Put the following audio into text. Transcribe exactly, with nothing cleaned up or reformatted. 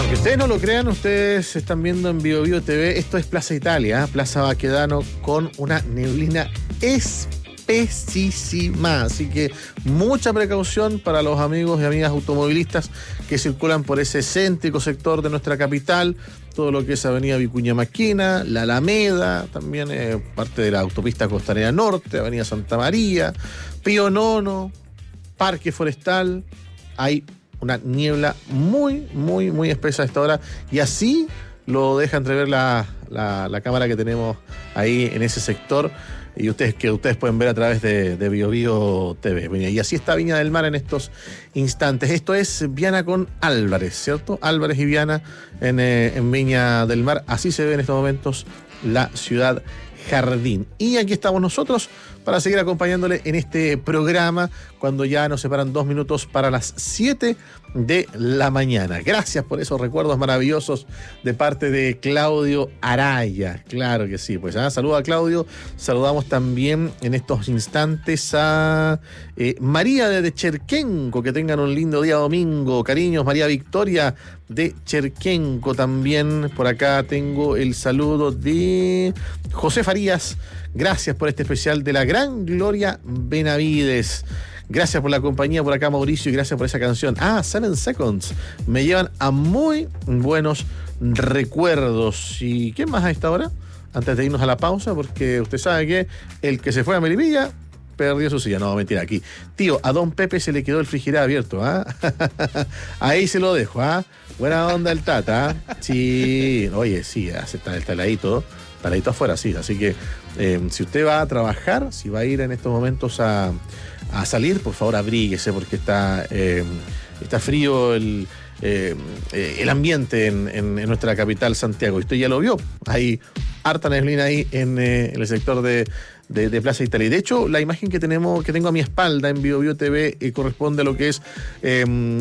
Aunque ustedes no lo crean, ustedes están viendo en Bio Bio T V, esto es Plaza Italia, ¿eh? Plaza Baquedano, con una neblina espesísima. Así que mucha precaución para los amigos y amigas automovilistas que circulan por ese céntrico sector de nuestra capital, todo lo que es Avenida Vicuña Maquena, la Alameda, también eh, parte de la autopista Costanera Norte, Avenida Santa María, Pío Nono, Parque Forestal. Hay una niebla muy, muy, muy espesa a esta hora, y así lo deja entrever la, la, la cámara que tenemos ahí en ese sector, y ustedes que ustedes pueden ver a través de, de Bio Bio T V. Y así está Viña del Mar en estos instantes. Esto es Viana con Álvarez, ¿cierto? Álvarez y Viana en, eh, en Viña del Mar. Así se ve en estos momentos la ciudad jardín. Y aquí estamos nosotros para seguir acompañándole en este programa cuando ya nos separan dos minutos para las siete de la mañana. Gracias por esos recuerdos maravillosos de parte de Claudio Araya. Claro que sí, pues ¿eh? Saluda a Claudio. Saludamos también en estos instantes a eh, María de Cherquenco. Que tengan un lindo día domingo. Cariños, María Victoria de Cherquenco también. Por acá tengo el saludo de José Farías. Gracias por este especial de la gran Gloria Benavides. Gracias por la compañía por acá, Mauricio, y gracias por esa canción. Ah, Seven Seconds. Me llevan a muy buenos recuerdos. ¿Y quién más a esta hora? Antes de irnos a la pausa, porque usted sabe que el que se fue a Melipilla perdió su silla. No, mentira, aquí. Tío, a don Pepe se le quedó el frigider abierto, ¿ah? Ahí se lo dejo, ¿ah? Buena onda el Tata, ¿ah? Sí, oye, sí, está el taladito, taladito afuera, sí. Así que eh, si usted va a trabajar, si va a ir en estos momentos a, a salir, por favor abríguese, porque está, eh, está frío el, eh, el ambiente en, en, en nuestra capital, Santiago. Y usted ya lo vio, hay harta neblina ahí en, eh, en el sector de De, de Plaza Italia. Y de hecho, la imagen que tenemos, que tengo a mi espalda en Bio Bio T V eh, corresponde a lo que es eh,